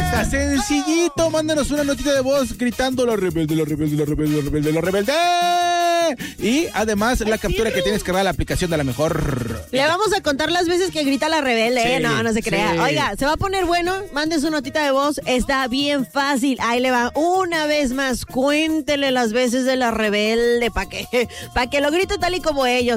Está sencillito, mándanos una notita de voz gritando lo rebelde, lo rebelde, lo rebelde, lo rebelde, lo rebelde. Y además la captura que tienes que dar a la aplicación de La Mejor. Le vamos a contar las veces que grita la rebelde, Sí, no se crea. sí. Oiga, se va a poner bueno, mande su notita de voz, está bien fácil. Ahí le va, una vez más, cuéntele las veces de la rebelde, para que lo grite tal y como ellos.